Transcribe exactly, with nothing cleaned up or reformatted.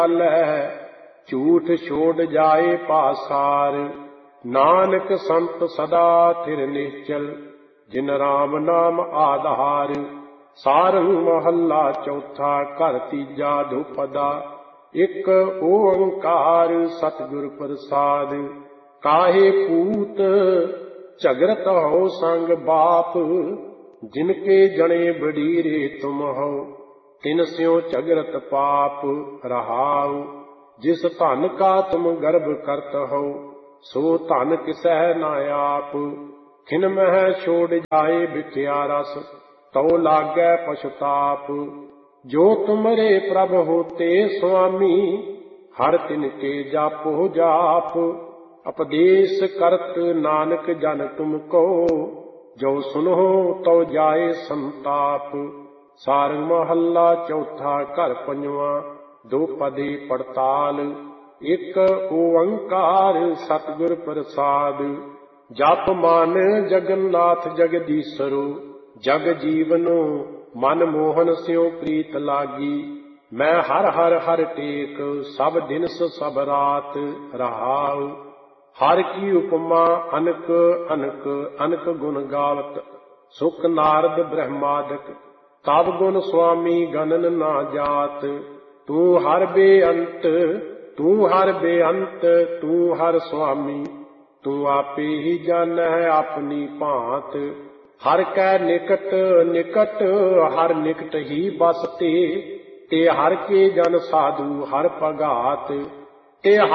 ਲੈ, ਝੂਠ ਛੋੜ ਜਾਏ ਪਾਸਾਰ। ਨਾਨਕ ਸੰਤ ਸਦਾ ਥਿਰ ਨਿਸ਼ਚਲ, ਜਿਨ ਰਾਮ ਨਾਮ ਆਧਾਰ। ਸਾਰੰਗ ਮਹੱਲਾ ਚੌਥਾ, ਘਰ ਤੀਜਾ, ਦੁਪਦਾ। ਇੱਕ ਓੰਕਾਰ ਸਤਿਗੁਰ ਪ੍ਰਸਾਦ। ਕਾਹੇ ਪੂਤ ਝਗਰਤ ਹੋ ਸੰਗ ਬਾਪ, ਜਿਨਕੇ ਜਣੇ ਬਡੀਰੇ ਤੁਮ ਹੋ। ਤਿਨ ਸਿਉ ਝਗਰਤ ਪਾਪ ਰਹਾਉ, ਜਿਸ ਧਨ ਕਾ ਤੁਮ ਗਰਭ ਕਰਤ ਹੋ। ਸੋ ਧਨ ਕਿਸੈ ਨਾ ਆਪ, ਖਿਨ ਮਹਿ ਛੋੜ ਜਾਏ ਬਿਖਿਆ ਰਸ। ਤਉ ਲਾਗੈ ਪਛਤਾਪ, ਜੋ ਤੁਮਰੇ ਪ੍ਰਭ ਹੋਤੇ ਸੁਆਮੀ। ਹਰ ਤਿਨ ਕੇ ਜਾਪੋ ਜਾਪ, ਉਪਦੇਸ਼ ਕਰਤ ਨਾਨਕ ਜਨ ਤੁਮ ਕੋ। ਜੋ ਸੁਨਹੁ ਤਉ ਜਾਏ ਸੰਤਾਪ। ਸਾਰੰਗ ਮਹੱਲਾ ਚੌਥਾ, ਘਰ ਪੰਜਵਾਂ, ਦੁਪਦੇ ਪੜਤਾਲ। ਇੱਕ ਓੰਕਾਰ ਸਤਿਗੁਰ ਪ੍ਰਸਾਦ। ਜਪ ਮਨ ਜਗਨਨਾਥ ਜਗਦੀਸਰੋ, ਜਗ ਜੀਵਨੋ ਮਨ ਮੋਹਨ ਸਿਉ ਪ੍ਰੀਤ ਲਾਗੀ। ਮੈਂ ਹਰ ਹਰ ਹਰ ਟੇਕ, ਸਭ ਦਿਨਸ ਸਭ ਰਾਤ ਰਹਾਉ। ਹਰ ਕੀ ਉਪਮਾ ਅਨਕ ਅਨਕ ਅਨਕ ਗੁਣ ਗਾਵਤ। ਸੁਖ ਨਾਰਦ ਬ੍ਰਹਮਾਦਿਕ, ਤਬ ਗੁਣ ਸੁਆਮੀ ਗਨਨ ਨਾ ਜਾਤ। ਤੂੰ ਹਰ ਬੇਅੰਤ ਤੂੰ ਹਰ ਬੇਅੰਤ, ਤੂੰ ਹਰ ਸੁਆਮੀ। ਤੂੰ ਆਪੇ ਹੀ ਜਾਣੈ ਆਪਣੀ ਭਾਂਤ। ਹਰ ਕੈ ਨਿਕਟ ਨਿਕਟ, ਹਰ ਨਿਕਟ ਹੀ ਬਸਤੇ। ਤੇ ਹਰ ਕੇ ਜਨ ਸਾਧੂ ਹਰ ਭਗਾਤ। ਤੇ